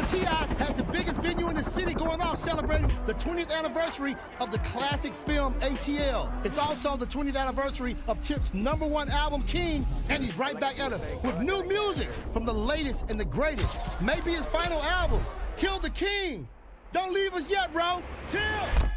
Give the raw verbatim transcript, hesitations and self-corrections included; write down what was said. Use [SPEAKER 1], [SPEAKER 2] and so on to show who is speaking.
[SPEAKER 1] T I has the biggest venue in the city going off celebrating the twentieth anniversary of the classic film A T L. It's also the twentieth anniversary of Tip's number one album, King, and he's right back at us with new music from the latest and the greatest. Maybe his final album, Kill the King. Don't leave us yet, bro. Tip!